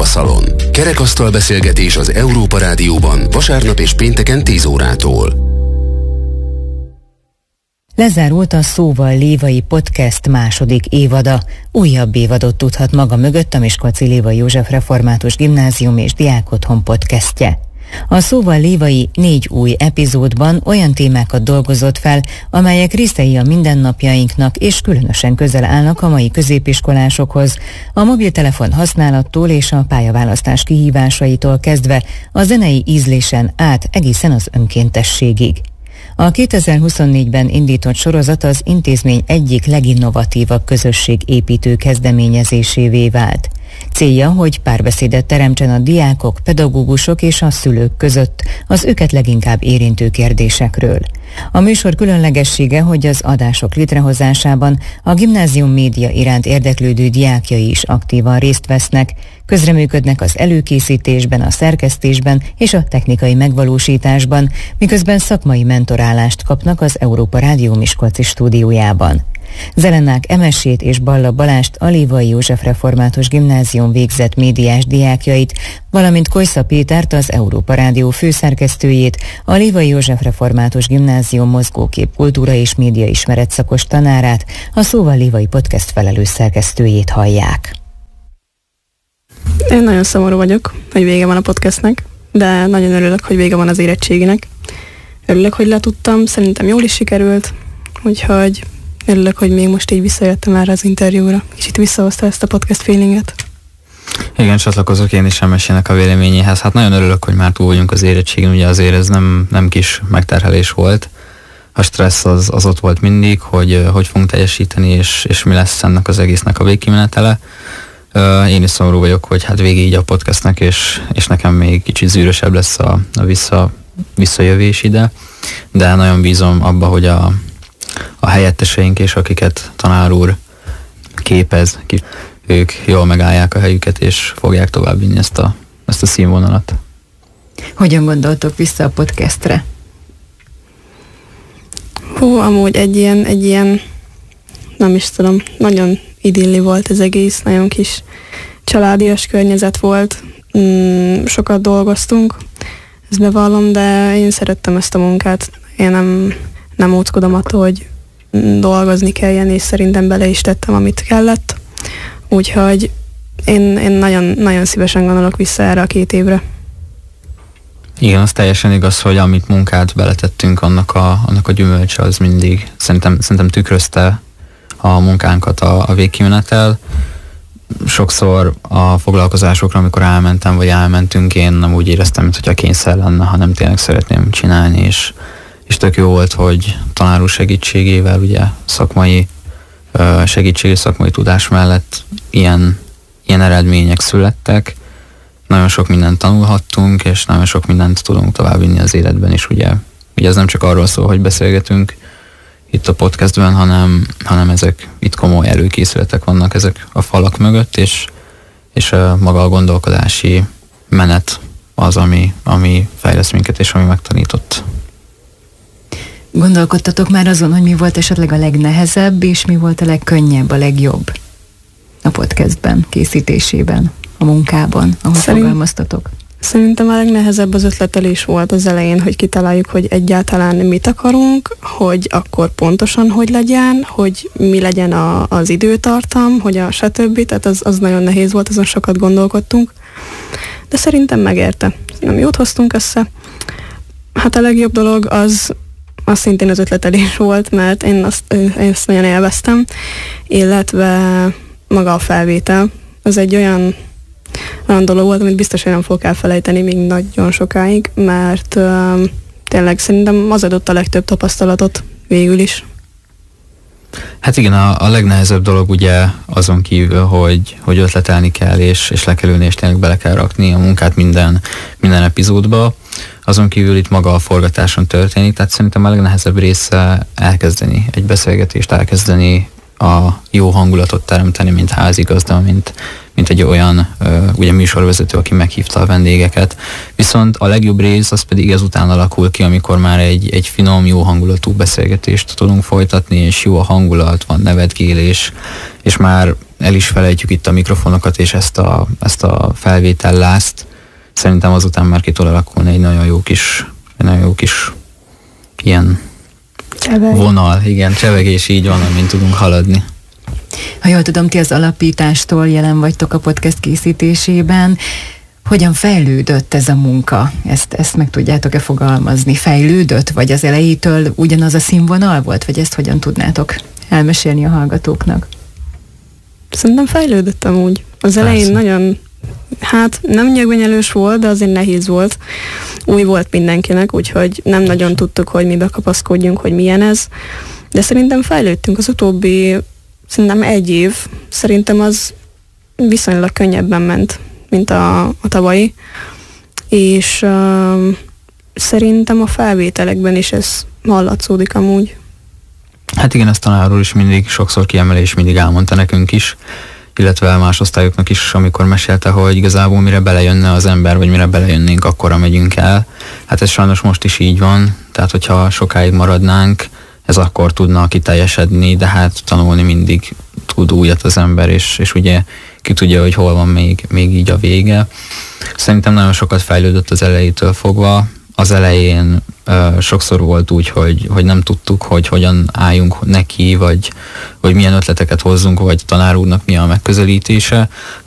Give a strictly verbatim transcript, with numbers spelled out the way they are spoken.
Szalon. Kerekasztal beszélgetés az Európa Rádióban vasárnap és pénteken tíz órától. Lezárult a Szóval Lévai Podcast második évada. Újabb évadot tudhat maga mögött a Miskolci Lévai József Református Gimnázium és Diákotthon podcastje. A Szóval Lévai négy új epizódban olyan témákat dolgozott fel, amelyek részei a mindennapjainknak és különösen közel állnak a mai középiskolásokhoz, a mobiltelefon használattól és a pályaválasztás kihívásaitól kezdve a zenei ízlésen át egészen az önkéntességig. A kétezer-huszonnégyben indított sorozat az intézmény egyik leginnovatívabb közösségépítő kezdeményezésévé vált. Célja, hogy párbeszédet teremtsen a diákok, pedagógusok és a szülők között az őket leginkább érintő kérdésekről. A műsor különlegessége, hogy az adások létrehozásában a gimnázium média iránt érdeklődő diákjai is aktívan részt vesznek, közreműködnek az előkészítésben, a szerkesztésben és a technikai megvalósításban, miközben szakmai mentorálást kapnak az Európa Rádió Miskolci stúdiójában. Zelenák Emesét és Balla Balást, a Lévai József Református Gimnázium végzett médiás diákjait, valamint Kojsza Pétert, az Európa Rádió főszerkesztőjét, a Lévai József Református Gimnázium mozgókép, kultúra és média ismeret szakos tanárát, a Szóval Lévai Podcast felelős szerkesztőjét hallják. Én nagyon szomorú vagyok, hogy vége van a podcastnek, de nagyon örülök, hogy vége van az érettséginek. Örülök, hogy letudtam, szerintem jól is sikerült, úgyhogy örülök, hogy még most így visszajöttem erre az interjúra. Kicsit visszahozta ezt a podcast feelinget. Igen, csatlakozok én is Emesének a véleményéhez. Hát nagyon örülök, hogy már túl vagyunk az érettségén, ugye azért ez nem, nem kis megterhelés volt. A stressz az, az ott volt mindig, hogy hogy fogunk teljesíteni, és, és mi lesz ennek az egésznek a végkimenetele. Én is szomorú vagyok, hogy hát végig így a podcastnek, és, és nekem még kicsit zűrösebb lesz a, a vissza, visszajövés ide, de nagyon bízom abba, hogy a, a helyetteseink és akiket tanár úr képez, ők jól megállják a helyüket, és fogják továbbvinni ezt a, ezt a színvonalat. Hogyan gondoltok vissza a podcastre? Hú, amúgy egy ilyen, egy ilyen, nem is tudom, nagyon idilli volt az egész, nagyon kis családias környezet volt, mm, sokat dolgoztunk, ezt bevallom, de én szerettem ezt a munkát. Én nem, nem óckodom attól, hogy dolgozni kelljen, és szerintem bele is tettem, amit kellett. Úgyhogy én, én nagyon, nagyon szívesen gondolok vissza erre a két évre. Igen, az teljesen igaz, hogy amit munkát beletettünk, annak a, annak a gyümölcse az mindig szerintem, szerintem tükrözte a munkánkat a, a végkimenetel. Sokszor a foglalkozásokra, amikor elmentem, vagy elmentünk, én nem úgy éreztem, mintha kényszer lenne, hanem tényleg szeretném csinálni, és, és tök jó volt, hogy tanár úr segítségével, ugye szakmai segítség és szakmai tudás mellett ilyen, ilyen eredmények születtek. Nagyon sok mindent tanulhattunk, és nagyon sok mindent tudunk továbbvinni az életben is, ugye. Ugye ez nem csak arról szól, hogy beszélgetünk itt a podcastben, hanem, hanem ezek itt komoly előkészületek vannak ezek a falak mögött, és, és a maga a gondolkodási menet az, ami, ami fejleszt minket, és ami megtanított. Gondolkodtatok már azon, hogy mi volt esetleg a legnehezebb, és mi volt a legkönnyebb, a legjobb a podcastben, készítésében, a munkában, ahol Szerint, fogalmaztatok? Szerintem a legnehezebb az ötletelés volt az elején, hogy kitaláljuk, hogy egyáltalán mit akarunk, hogy akkor pontosan hogy legyen, hogy mi legyen a, az időtartam, hogy a stb. Tehát az, az nagyon nehéz volt, azon sokat gondolkodtunk. De szerintem megérte. Nem jót hoztunk össze. Hát a legjobb dolog az, az szintén az ötletelés volt, mert én azt, én ezt nagyon élveztem, illetve maga a felvétel. Az egy olyan olyan dolog volt, amit biztos, hogy nem fogok elfelejteni még nagyon sokáig, mert uh, tényleg szerintem az adott a legtöbb tapasztalatot végül is. Hát igen, a, a legnehezebb dolog ugye azon kívül, hogy, hogy ötletelni kell, és, és le kell ülni, és tényleg bele kell rakni a munkát minden, minden epizódba. Azon kívül itt maga a forgatáson történik, tehát szerintem a legnehezebb része elkezdeni egy beszélgetést, elkezdeni a jó hangulatot teremteni, mint házigazda, mint, mint egy olyan uh, ugye műsorvezető, aki meghívta a vendégeket. Viszont a legjobb rész az pedig ezután alakul ki, amikor már egy, egy finom, jó hangulatú beszélgetést tudunk folytatni, és jó a hangulat, van nevetgélés, és már el is felejtjük itt a mikrofonokat és ezt a, ezt a felvétellázt, szerintem azután már ki tud alakulni egy nagyon jó kis, egy nagyon jó kis ilyen Cseveg. vonal, igen, csevegés, így van, amin tudunk haladni. Ha jól tudom, ti az alapítástól jelen vagytok a podcast készítésében. Hogyan fejlődött ez a munka? Ezt, ezt meg tudjátok-e fogalmazni? Fejlődött? Vagy az elejétől ugyanaz a színvonal volt? Vagy ezt hogyan tudnátok elmesélni a hallgatóknak? Szerintem fejlődött amúgy. Az elején Persze. nagyon, hát nem nyögvenyelős volt, de azért nehéz volt. Új volt mindenkinek, úgyhogy nem nagyon tudtuk, hogy mibe kapaszkodjunk, hogy milyen ez. De szerintem fejlődtünk az utóbbi, szerintem egy év. Szerintem az viszonylag könnyebben ment, mint a, a tavalyi. És uh, szerintem a felvételekben is ez hallatszódik amúgy. Hát igen, ezt tanárról is mindig sokszor kiemelés, és mindig elmondta nekünk is, illetve más osztályoknak is, amikor mesélte, hogy igazából mire belejönne az ember, vagy mire belejönnénk, akkorra megyünk el. Hát ez sajnos most is így van, tehát hogyha sokáig maradnánk, ez akkor tudna kiteljesedni, de hát tanulni mindig tud újat az ember, és, és ugye ki tudja, hogy hol van még, még így a vége. Szerintem nagyon sokat fejlődött az elejétől fogva. Az elején uh, sokszor volt úgy, hogy, hogy nem tudtuk, hogy hogyan álljunk neki, vagy, vagy milyen ötleteket hozzunk, vagy tanár úrnak mi a megközelítése.